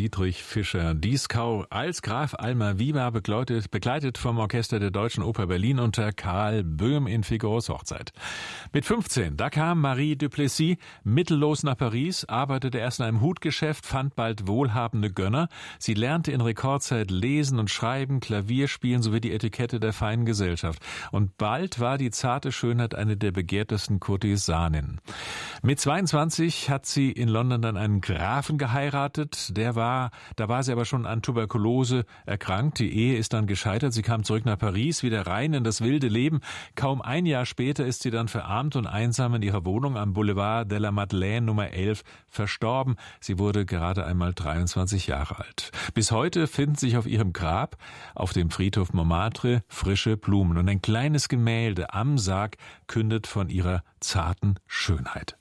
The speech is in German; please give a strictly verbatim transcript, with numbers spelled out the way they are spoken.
Dietrich Fischer-Dieskau als Graf Almaviva, begleitet, begleitet vom Orchester der Deutschen Oper Berlin unter Karl Böhm in Figaros Hochzeit. Mit fünfzehn, da kam Marie Duplessis mittellos nach Paris, arbeitete erst in einem Hutgeschäft, fand bald wohlhabende Gönner. Sie lernte in Rekordzeit lesen und schreiben, Klavier spielen sowie die Etikette der feinen Gesellschaft. Und bald war die zarte Schönheit eine der begehrtesten Kurtisaninnen. Mit zweiundzwanzig hat sie in London dann einen Grafen geheiratet. Der war, da war sie aber schon an Tuberkulose erkrankt. Die Ehe ist dann gescheitert. Sie kam zurück nach Paris, wieder rein in das wilde Leben. Kaum ein Jahr später ist sie dann verarmt und einsam in ihrer Wohnung am Boulevard de la Madeleine Nummer elf verstorben. Sie wurde gerade einmal dreiundzwanzig Jahre alt. Bis heute finden sich auf ihrem Grab auf dem Friedhof Montmartre frische Blumen und ein kleines Gemälde am Sarg kündet von ihrer zarten Schönheit.